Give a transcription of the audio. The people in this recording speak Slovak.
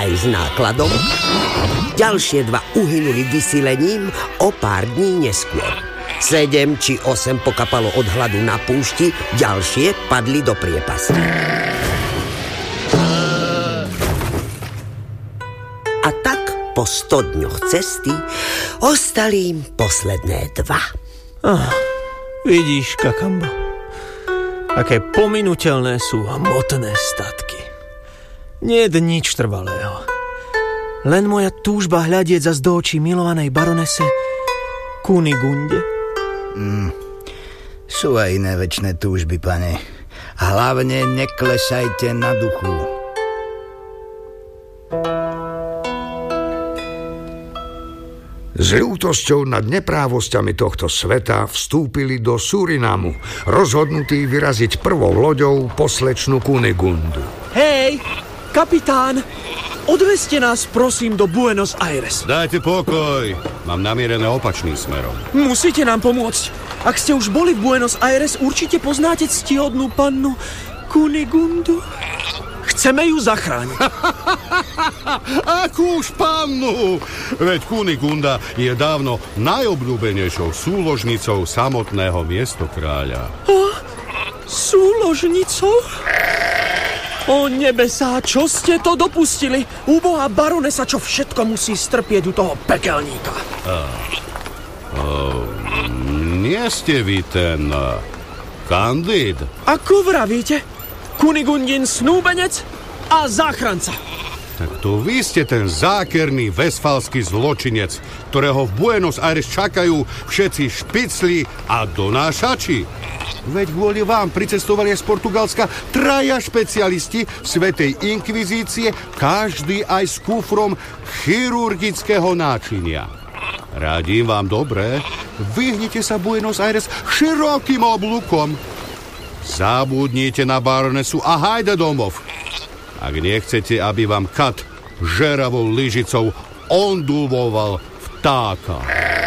aj s nákladom. Ďalšie 2 uhynuli vysilením o pár dní neskôr. 7 či 8 pokapalo od hladu na púšti, ďalšie padli do priepasti. A tak po 100 dňoch cesty ostali im posledné 2. Vidíš, Kakambo, aké pominuteľné sú hmotné statky. Nie je nič trvalého. Len moja túžba hľadieť zas do očí milovanej baronese Kunigunde. Sú aj iné večné túžby, pane. A hlavne neklesajte na duchu. S ľútosťou nad neprávosťami tohto sveta vstúpili do Surinamu, rozhodnutí vyraziť prvou loďou po slečnu Kunigundu. Hej, kapitán! Odvezte nás, prosím, do Buenos Aires. Dajte pokoj. Mám namierené opačným smerom. Musíte nám pomôcť. Ak ste už boli v Buenos Aires, určite poznáte ctihodnú pannu Kunigundu. Chceme ju zachrániť. Akú už pannu? Veď Kunigunda je dávno najobľúbenejšou súložnicou samotného miestokráľa. Súložnicou? O nebesá, čo ste to dopustili? Úbohá baronesa, čo všetko musí strpieť u toho pekelníka. Nie ste vy ten Kandid? Ako vravíte? Kunigundin snúbenec a záchranca. Tak to vy ste ten zákerný westfalský zločinec, ktorého v Buenos Aires čakajú všetci špicli a donášači. Veď kvôli vám pricestovali z Portugalska 3 špecialisti Svätej inkvizície, každý aj s kufrom chirurgického náčinia. Radím vám dobre, vyhnite sa Buenos Aires širokým oblúkom. Zabudnite na baronesu a hajde domov. Ak nechcete, aby vám kat žeravou lyžicou onduloval vtáka.